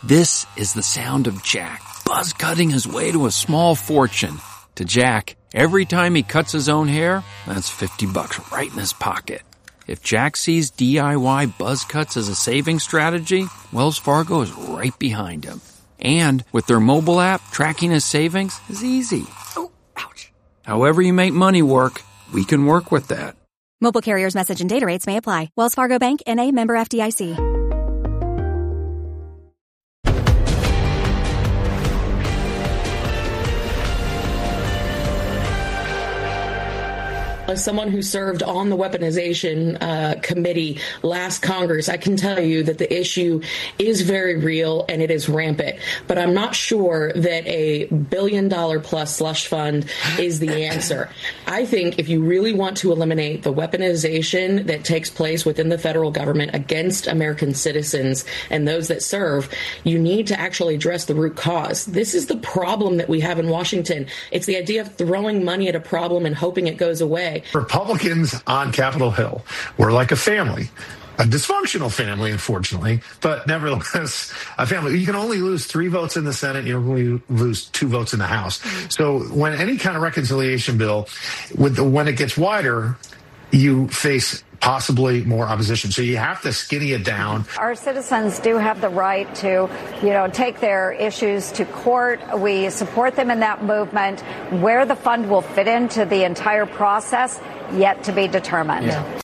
This is the sound of Jack, buzz cutting his way to a small fortune. To Jack, every time he cuts his own hair, that's $50 right in his pocket. If Jack sees DIY buzz cuts as a saving strategy, Wells Fargo is right behind him. And with their mobile app, tracking his savings is easy. Oh, ouch. However you make money work, we can work with that. Mobile carriers' message and data rates may apply. Wells Fargo Bank, N.A., member FDIC. As someone who served on the weaponization committee last Congress, I can tell you that the issue is very real and it is rampant. But I'm not sure that a $1 billion-plus slush fund is the answer. I think if you really want to eliminate the weaponization that takes place within the federal government against American citizens and those that serve, you need to actually address the root cause. This is the problem that we have in Washington. It's the idea of throwing money at a problem and hoping it goes away. Republicans on Capitol Hill were like a family, a dysfunctional family, unfortunately, but nevertheless, a family. You can only lose 3 votes in the Senate. You only lose 2 votes in the House. So when any kind of reconciliation bill, when it gets wider, you face possibly more opposition. So you have to skinny it down. Our citizens do have the right to, take their issues to court. We support them in that movement. Where the fund will fit into the entire process, yet to be determined. Yeah.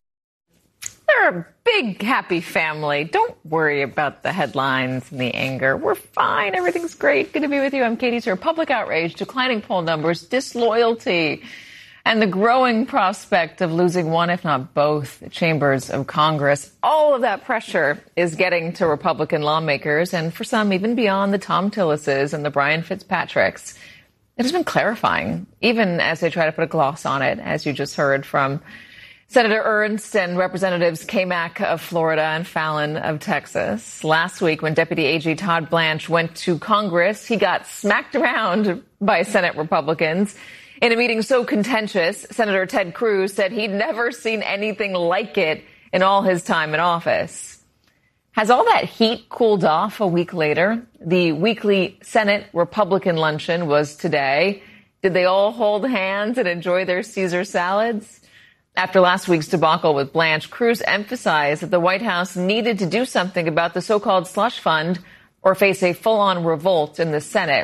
They're a big, happy family. Don't worry about the headlines and the anger. We're fine. Everything's great. Good to be with you. I'm Katie Sir. Public outrage, declining poll numbers, disloyalty, and the growing prospect of losing one, if not both, chambers of Congress. All of that pressure is getting to Republican lawmakers, and for some, even beyond the Tom Tillises and the Brian Fitzpatricks. It has been clarifying, even as they try to put a gloss on it, as you just heard from Senator Ernst and Representatives Kamak of Florida and Fallon of Texas. Last week, when Deputy AG Todd Blanche went to Congress, he got smacked around by Senate Republicans. In a meeting so contentious, Senator Ted Cruz said he'd never seen anything like it in all his time in office. Has all that heat cooled off a week later? The weekly Senate Republican luncheon was today. Did they all hold hands and enjoy their Caesar salads? After last week's debacle with Blanche, Cruz emphasized that the White House needed to do something about the so-called slush fund or face a full-on revolt in the Senate.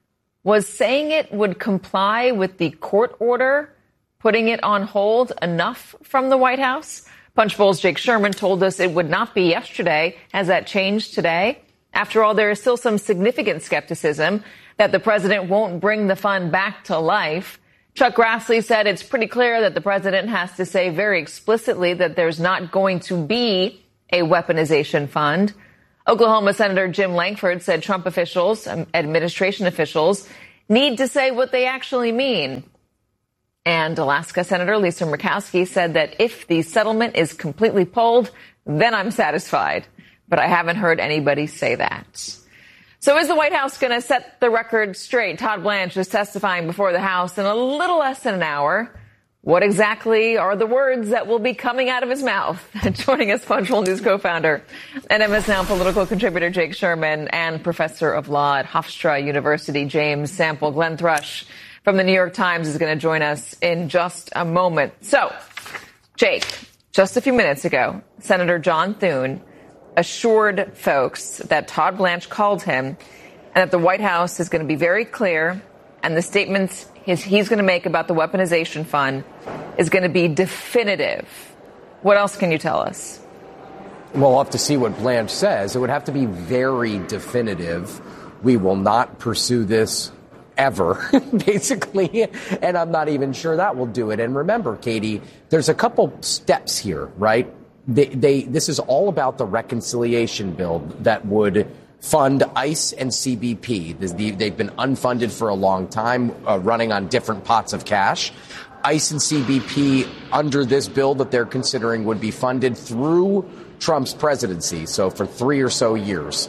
Was saying it would comply with the court order, putting it on hold, enough from the White House? Punchbowl's Jake Sherman told us it would not be yesterday. Has that changed today? After all, there is still some significant skepticism that the president won't bring the fund back to life. Chuck Grassley said it's pretty clear that the president has to say very explicitly that there's not going to be a weaponization fund. Oklahoma Senator Jim Lankford said Trump officials, administration officials, need to say what they actually mean. And Alaska Senator Lisa Murkowski said that if the settlement is completely pulled, then I'm satisfied. But I haven't heard anybody say that. So is the White House going to set the record straight? Todd Blanche is testifying before the House in a little less than an hour. What exactly are the words that will be coming out of his mouth? Joining us, Punchbowl News co-founder and MS Now political contributor Jake Sherman and professor of law at Hofstra University, James Sample. Glenn Thrush from the New York Times is going to join us in just a moment. So, Jake, just a few minutes ago, Senator John Thune assured folks that Todd Blanche called him and that the White House is going to be very clear and the statements he's going to make about the weaponization fund is going to be definitive. What else can you tell us? Well, we'll have to see what Blanche says. It would have to be very definitive. We will not pursue this ever, basically, and I'm not even sure that will do it. And remember, Katie, there's a couple steps here, right? This is all about the reconciliation bill that would fund ICE and CBP. They've been unfunded for a long time, running on different pots of cash. ICE and CBP, under this bill that they're considering, would be funded through Trump's presidency, so for 3 or so years.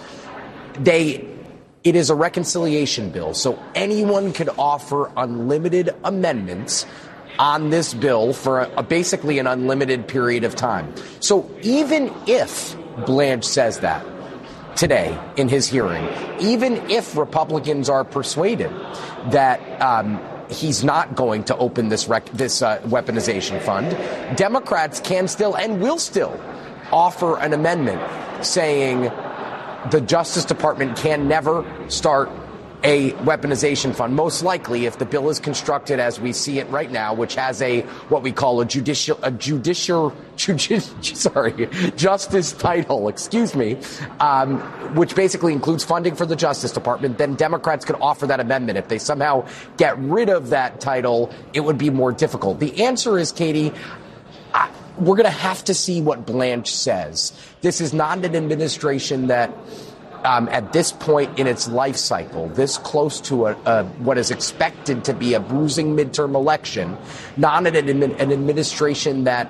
It is a reconciliation bill, so anyone could offer unlimited amendments on this bill for basically an unlimited period of time. So even if Blanche says that, today in his hearing, even if Republicans are persuaded that he's not going to open this weaponization fund, Democrats can still and will still offer an amendment saying the Justice Department can never start a weaponization fund, most likely if the bill is constructed as we see it right now, which has what we call a justice title, which basically includes funding for the Justice Department, then Democrats could offer that amendment. If they somehow get rid of that title, it would be more difficult. The answer is, Katie, we're going to have to see what Blanche says. This is not an administration that at this point in its life cycle, this close to what is expected to be a bruising midterm election, not an administration that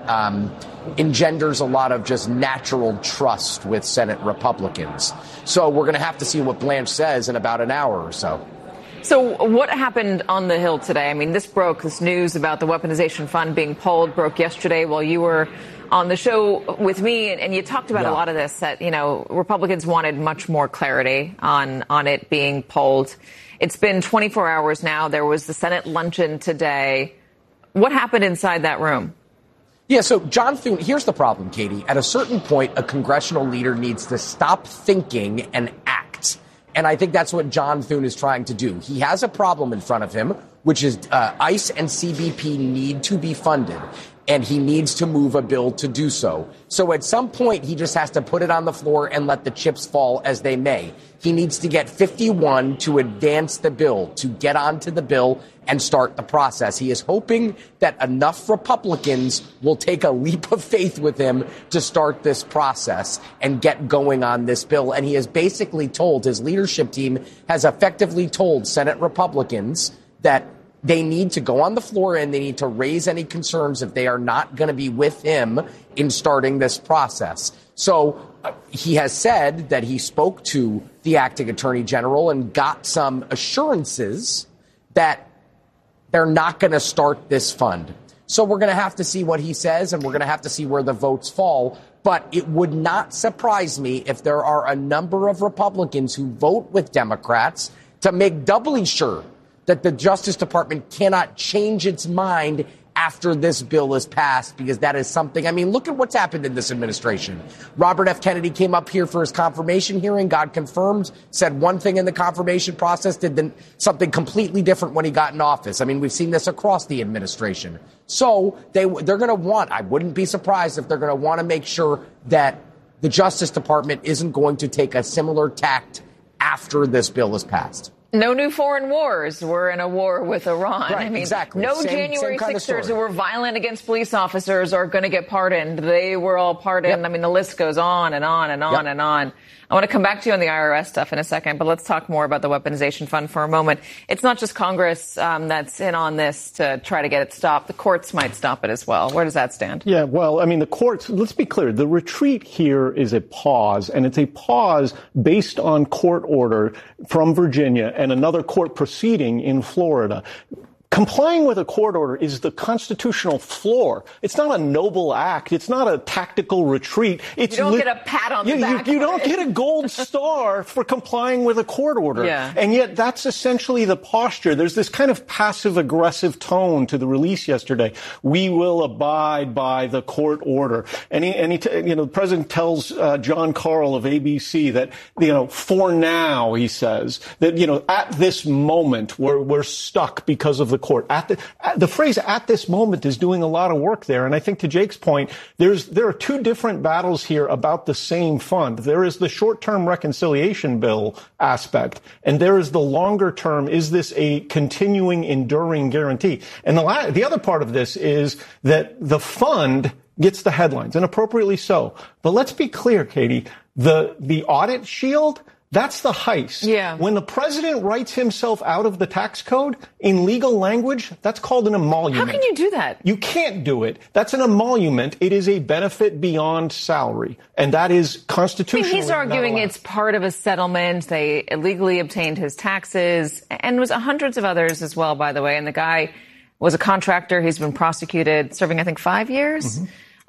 engenders a lot of just natural trust with Senate Republicans. So we're going to have to see what Blanche says in about an hour or so. So what happened on the Hill today? I mean, this news about the weaponization fund being pulled broke yesterday while you were on the show with me, and you talked about a lot of this, that, Republicans wanted much more clarity on it being pulled. It's been 24 hours now. There was the Senate luncheon today. What happened inside that room? Yeah, so John Thune, here's the problem, Katie. At a certain point, a congressional leader needs to stop thinking and act. And I think that's what John Thune is trying to do. He has a problem in front of him, which is ICE and CBP need to be funded, and he needs to move a bill to do so. So at some point, he just has to put it on the floor and let the chips fall as they may. He needs to get 51 to advance the bill, to get onto the bill and start the process. He is hoping that enough Republicans will take a leap of faith with him to start this process and get going on this bill. And he has basically told, his leadership team has effectively told Senate Republicans that they need to go on the floor and they need to raise any concerns if they are not going to be with him in starting this process. So he has said that he spoke to the acting attorney general and got some assurances that they're not going to start this fund. So we're going to have to see what he says, and we're going to have to see where the votes fall. But it would not surprise me if there are a number of Republicans who vote with Democrats to make doubly sure that the Justice Department cannot change its mind after this bill is passed, because that is something. I mean, look at what's happened in this administration. Robert F. Kennedy came up here for his confirmation hearing, got confirmed, said one thing in the confirmation process, did something completely different when he got in office. I mean, we've seen this across the administration. So they're going to want, I wouldn't be surprised if they're going to want to make sure that the Justice Department isn't going to take a similar tact after this bill is passed. No new foreign wars. We're in a war with Iran. Right, I mean, exactly. No January 6ers who were violent against police officers are going to get pardoned. They were all pardoned. Yep. I mean, the list goes on and on and on and on. I want to come back to you on the IRS stuff in a second, but let's talk more about the weaponization fund for a moment. It's not just Congress that's in on this to try to get it stopped. The courts might stop it as well. Where does that stand? Yeah, well, I mean, the courts, let's be clear. The retreat here is a pause, and it's a pause based on court order from Virginia and another court proceeding in Florida. Complying with a court order is the constitutional floor. It's not a noble act. It's not a tactical retreat. You don't get a pat on the back. You don't get a gold star for complying with a court order. Yeah. And yet that's essentially the posture. There's this kind of passive-aggressive tone to the release yesterday. We will abide by the court order. And the president tells John Carl of ABC that, for now, he says, that, at this moment, we're stuck because of the court. The phrase "at this moment" is doing a lot of work there. And I think to Jake's point, there are two different battles here about the same fund. There is the short-term reconciliation bill aspect, and there is the longer-term, is this a continuing, enduring guarantee? And the other part of this is that the fund gets the headlines, and appropriately so. But let's be clear, Katie, the audit shield, that's the heist. Yeah. When the president writes himself out of the tax code in legal language, that's called an emolument. How can you do that? You can't do it. That's an emolument. It is a benefit beyond salary. And that is constitutional. He's arguing it's part of a settlement. They illegally obtained his taxes, and was hundreds of others as well, by the way. And the guy was a contractor. He's been prosecuted, serving, I think, 5 years. Mm-hmm.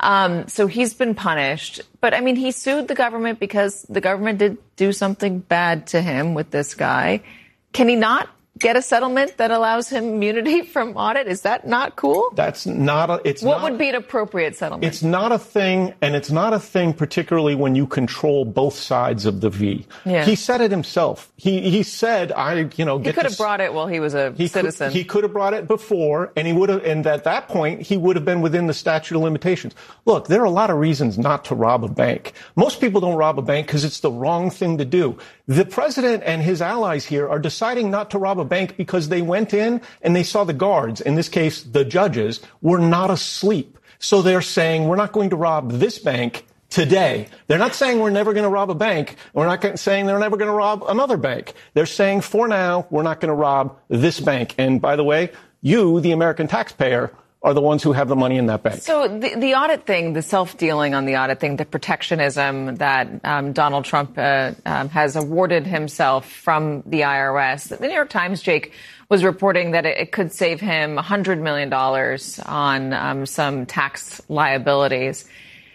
So he's been punished. But, I mean, he sued the government because the government did do something bad to him with this guy. Can he not get a settlement that allows him immunity from audit? Is that not cool? That's not what would be an appropriate settlement? It's not a thing, and it's not a thing particularly when you control both sides of the V. Yeah. He said it himself. He said, he could have brought it while he was a citizen. He could have brought it before, and he would have, and at that point, he would have been within the statute of limitations. Look, there are a lot of reasons not to rob a bank. Most people don't rob a bank because it's the wrong thing to do. The president and his allies here are deciding not to rob a bank because they went in and they saw the guards, in this case, the judges, were not asleep. So they're saying, we're not going to rob this bank today. They're not saying we're never going to rob a bank. We're not saying they're never going to rob another bank. They're saying, for now, we're not going to rob this bank. And by the way, you, the American taxpayer, are the ones who have the money in that bank. So the audit thing, the self-dealing on the audit thing, the protectionism that Donald Trump has awarded himself from the IRS. The New York Times, Jake, was reporting that it could save him $100 million on some tax liabilities.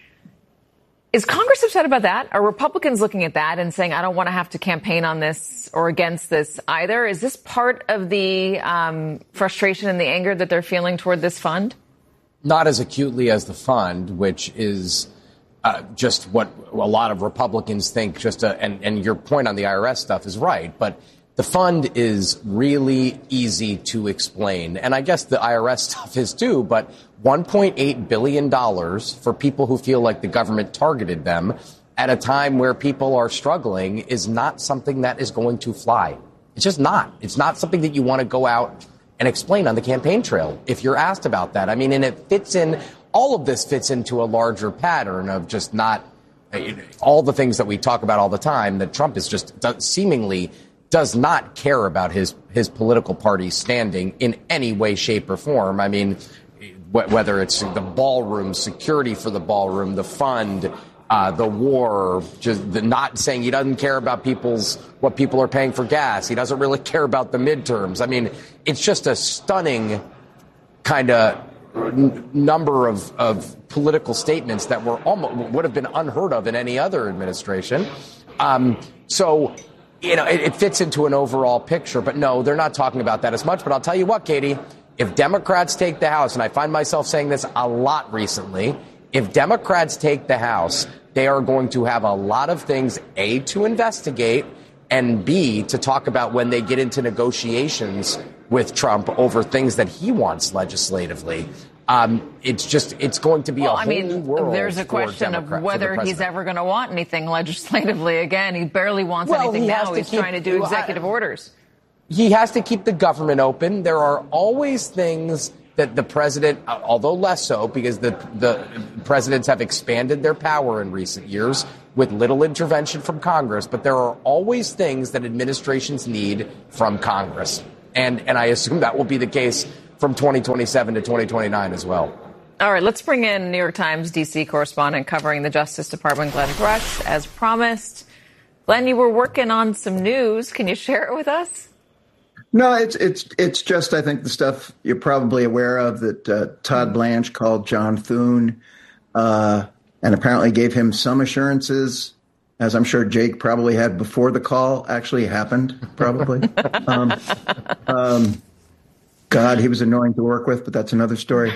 Is Congress upset about that? Are Republicans looking at that and saying, I don't want to have to campaign on this or against this either? Is this part of the frustration and the anger that they're feeling toward this fund? Not as acutely as the fund, which is just what a lot of Republicans think. And your point on the IRS stuff is right. But the fund is really easy to explain. And I guess the IRS stuff is too. But $1.8 billion for people who feel like the government targeted them at a time where people are struggling is not something that is going to fly. It's just not. It's not something that you want to go out and explain on the campaign trail if you're asked about that. I mean, and it fits in, all of this fits into a larger pattern of just not all the things that we talk about all the time, that Trump is just seemingly does not care about his political party standing in any way, shape, or form. I mean, whether it's the ballroom, security for the ballroom, the fund, the war, just the not saying he doesn't care about what people are paying for gas. He doesn't really care about the midterms. I mean, it's just a stunning kind of number of political statements that would have been unheard of in any other administration. So, it fits into an overall picture. But no, they're not talking about that as much. But I'll tell you what, Katie. If Democrats take the House, and I find myself saying this a lot recently, if Democrats take the House, they are going to have a lot of things, A, to investigate, and B, to talk about when they get into negotiations with Trump over things that he wants legislatively. It's going to be a whole new world. There's a question of whether he's ever going to want anything legislatively again. He barely wants anything now. He's trying to do executive orders. He has to keep the government open. There are always things that the president, although less so, because the presidents have expanded their power in recent years with little intervention from Congress. But there are always things that administrations need from Congress. And I assume that will be the case from 2027 to 2029 as well. All right, let's bring in New York Times D.C. correspondent covering the Justice Department, Glenn Thrush, as promised. Glenn, you were working on some news. Can you share it with us? No, it's just, I think, the stuff you're probably aware of, that Todd Blanche called John Thune and apparently gave him some assurances, as I'm sure Jake probably had before the call actually happened, probably. God, he was annoying to work with, but that's another story.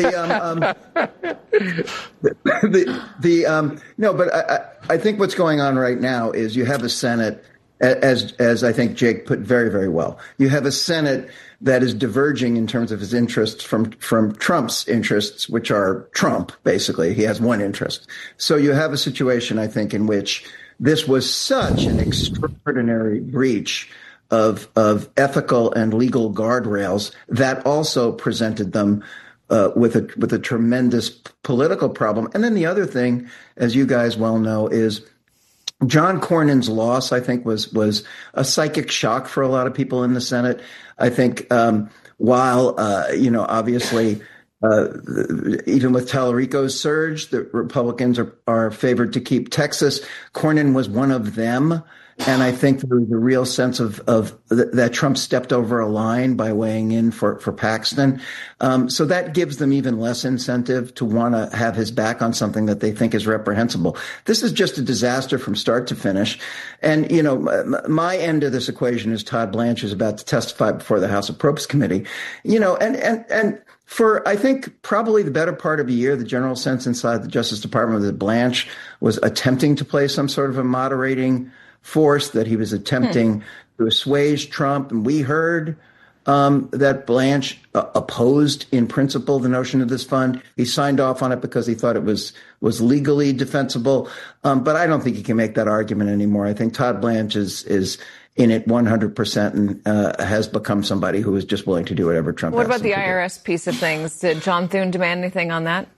No, but I think what's going on right now is you have a Senate, as I think Jake put very, very well. You have a Senate that is diverging in terms of his interests from Trump's interests, which are Trump, basically. He has one interest. So you have a situation, I think, in which this was such an extraordinary breach of ethical and legal guardrails that also presented them with a tremendous political problem. And then the other thing, as you guys well know, is John Cornyn's loss, I think, was a psychic shock for a lot of people in the Senate. I think while, obviously Even with Tallarico's surge, the Republicans are favored to keep Texas. Cornyn was one of them. And I think there was a real sense of that Trump stepped over a line by weighing in for Paxton. So that gives them even less incentive to want to have his back on something that they think is reprehensible. This is just a disaster from start to finish. And, you know, my end of this equation is Todd Blanche is about to testify before the House Appropriations Committee, you know, and for, I think, probably the better part of a year, the general sense inside the Justice Department that Blanche was attempting to play some sort of a moderating force, that he was attempting to assuage Trump. And we heard that Blanche opposed in principle the notion of this fund. He signed off on it because he thought it was legally defensible. But I don't think he can make that argument anymore. I think Todd Blanche is in it 100% and has become somebody who is just willing to do whatever Trump asks him to do. What about the IRS piece of things? Did John Thune demand anything on that?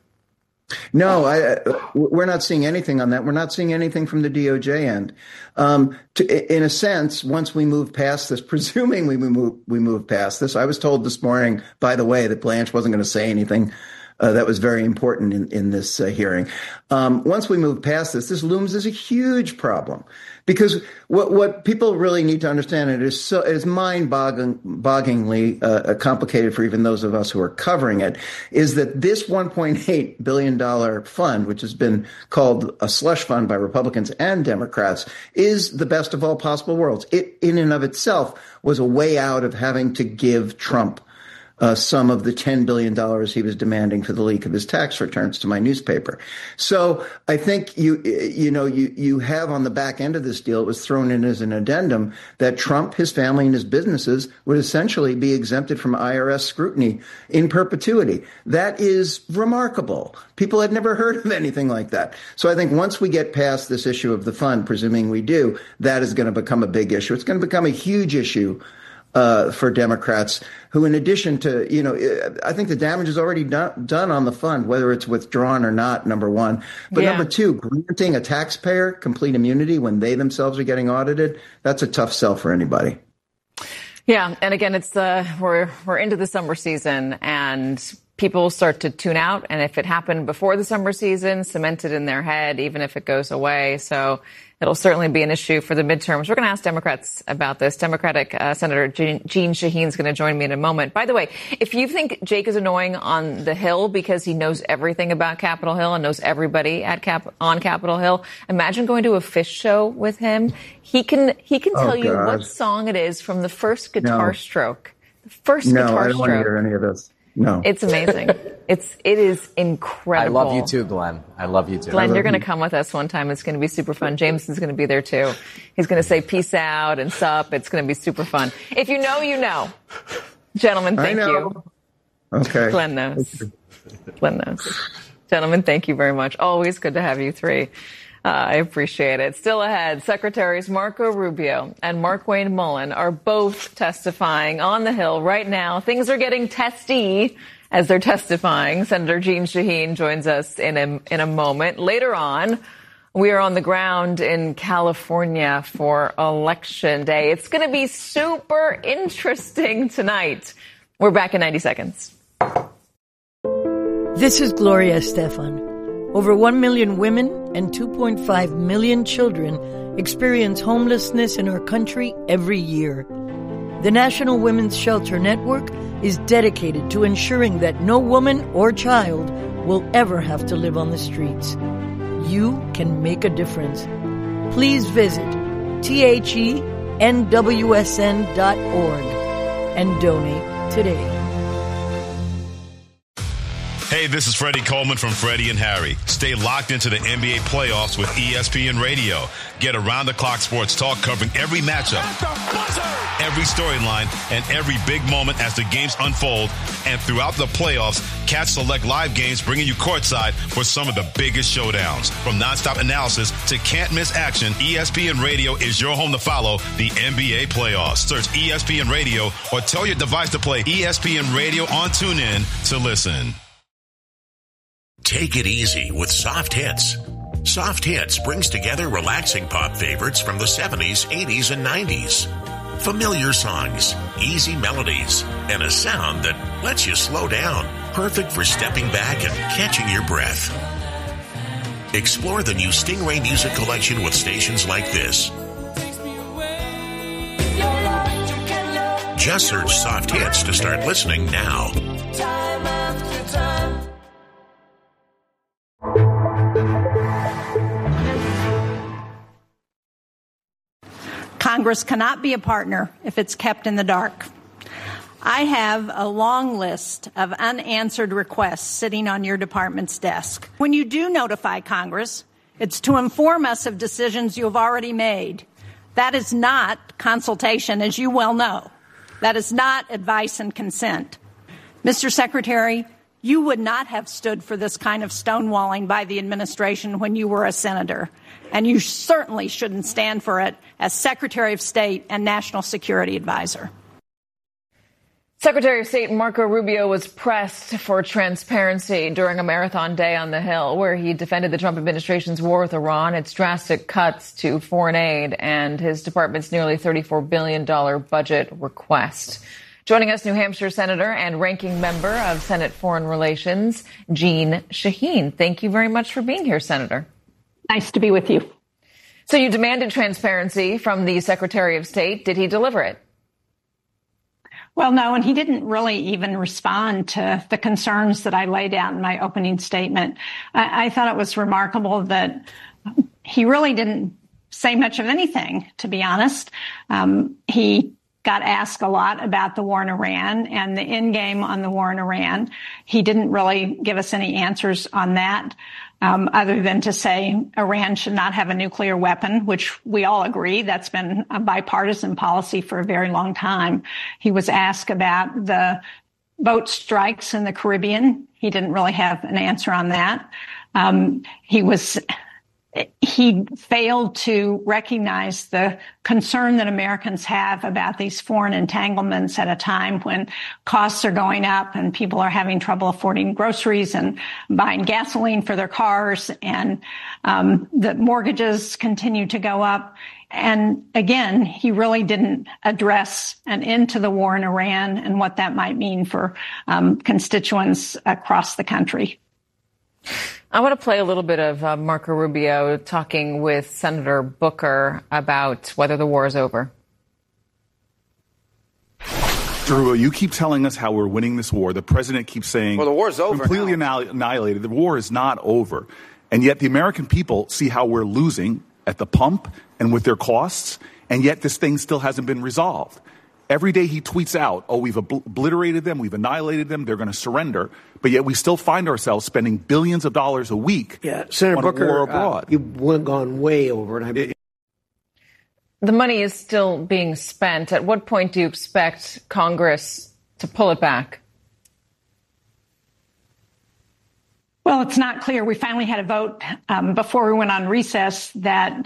No, we're not seeing anything on that. We're not seeing anything from the DOJ end. In a sense, once we move past this, presuming we move past this, I was told this morning, by the way, that Blanche wasn't going to say anything that was very important in this hearing. Once we move past this looms as a huge problem, because what people really need to understand, it is mind-bogglingly complicated for even those of us who are covering it, is that this $1.8 billion fund, which has been called a slush fund by Republicans and Democrats, is the best of all possible worlds. It, in and of itself, was a way out of having to give Trump some of the $10 billion he was demanding for the leak of his tax returns to my newspaper. So I think you have on the back end of this deal, it was thrown in as an addendum that Trump, his family, and his businesses would essentially be exempted from IRS scrutiny in perpetuity. That is remarkable. People had never heard of anything like that. So I think once we get past this issue of the fund, presuming we do, that is going to become a big issue. It's going to become a huge issue for Democrats who, in addition to, I think the damage is already done on the fund, whether it's withdrawn or not, number one. But number two, granting a taxpayer complete immunity when they themselves are getting audited, that's a tough sell for anybody. Yeah. And again, it's we're into the summer season and people start to tune out. And if it happened before the summer season, cemented in their head, even if it goes away. So it'll certainly be an issue for the midterms. We're going to ask Democrats about this. Democratic Senator Jeanne Shaheen is going to join me in a moment. By the way, if you think Jake is annoying on the Hill because he knows everything about Capitol Hill and knows everybody on Capitol Hill, imagine going to a Fish show with him. He can tell you what song it is from the first guitar stroke. The first guitar stroke. No, I don't want to hear any of this. No. It's amazing. It is incredible. I love you too, Glenn. I love you too. Glenn, you're going to come with us one time. It's going to be super fun. Jameson's going to be there too. He's going to say peace out and sup. It's going to be super fun. If you know, you know. Gentlemen, thank you. Okay. Glenn knows. Glenn knows. Gentlemen, thank you very much. Always good to have you three. I appreciate it. Still ahead, Secretaries Marco Rubio and Markwayne Mullin are both testifying on the Hill right now. Things are getting testy as they're testifying. Senator Jeanne Shaheen joins us in a moment. Later on, we are on the ground in California for Election Day. It's going to be super interesting tonight. We're back in 90 seconds. This is Gloria Estefan. Over 1 million women and 2.5 million children experience homelessness in our country every year. The National Women's Shelter Network is dedicated to ensuring that no woman or child will ever have to live on the streets. You can make a difference. Please visit thenwsn.org and donate today. Hey, this is Freddie Coleman from Freddie and Harry. Stay locked into the NBA playoffs with ESPN Radio. Get around-the-clock sports talk covering every matchup, every storyline, and every big moment as the games unfold. And throughout the playoffs, catch select live games bringing you courtside for some of the biggest showdowns. From nonstop analysis to can't-miss action, ESPN Radio is your home to follow the NBA playoffs. Search ESPN Radio or tell your device to play ESPN Radio on TuneIn to listen. Take it easy with Soft Hits. Soft Hits brings together relaxing pop favorites from the 70s, 80s, and 90s. Familiar songs, easy melodies, and a sound that lets you slow down, perfect for stepping back and catching your breath. Explore the new Stingray Music Collection with stations like this. Just search Soft Hits to start listening now. Time after time. Congress cannot be a partner if it's kept in the dark. I have a long list of unanswered requests sitting on your department's desk. When you do notify Congress, it's to inform us of decisions you have already made. That is not consultation, as you well know. That is not advice and consent. Mr. Secretary, you would not have stood for this kind of stonewalling by the administration when you were a senator, and you certainly shouldn't stand for it as Secretary of State and National Security Advisor. Secretary of State Marco Rubio was pressed for transparency during a marathon day on the Hill, where he defended the Trump administration's war with Iran, its drastic cuts to foreign aid, and his department's nearly $34 billion budget request. Joining us, New Hampshire Senator and ranking member of Senate Foreign Relations, Jeanne Shaheen. Thank you very much for being here, Senator. Nice to be with you. So you demanded transparency from the Secretary of State. Did he deliver it? Well, no, and he didn't really even respond to the concerns that I laid out in my opening statement. I thought it was remarkable that he really didn't say much of anything, to be honest. He got asked a lot about the war in Iran and the end game on the war in Iran. He didn't really give us any answers on that, other than to say Iran should not have a nuclear weapon, which we all agree. That's been a bipartisan policy for a very long time. He was asked about the boat strikes in the Caribbean. He didn't really have an answer on that. He failed to recognize the concern that Americans have about these foreign entanglements at a time when costs are going up and people are having trouble affording groceries and buying gasoline for their cars, and the mortgages continue to go up. And again, he really didn't address an end to the war in Iran and what that might mean for constituents across the country. I want to play a little bit of Marco Rubio talking with Senator Booker about whether the war is over. Rubio, you keep telling us how we're winning this war. The president keeps saying, well, the war's over. Completely annihilated. The war is not over. And yet the American people see how we're losing at the pump and with their costs, and yet this thing still hasn't been resolved. Every day he tweets out, oh, we've obliterated them, we've annihilated them, they're going to surrender. But yet we still find ourselves spending billions of dollars a week Senator on Booker, a war abroad. You've gone way over. And the money is still being spent. At what point do you expect Congress to pull it back? Well, it's not clear. We finally had a vote before we went on recess that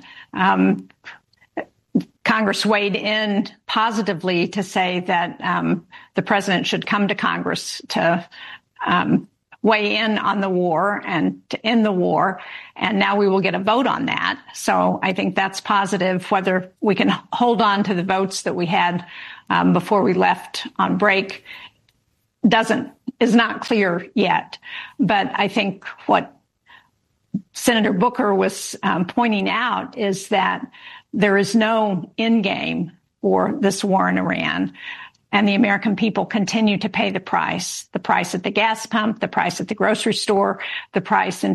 Congress weighed in positively to say that the president should come to Congress to weigh in on the war and to end the war. And now we will get a vote on that. So I think that's positive. Whether we can hold on to the votes that we had before we left on break is not clear yet. But I think what Senator Booker was pointing out is that there is no end game for this war in Iran. And the American people continue to pay the price at the gas pump, the price at the grocery store, the price in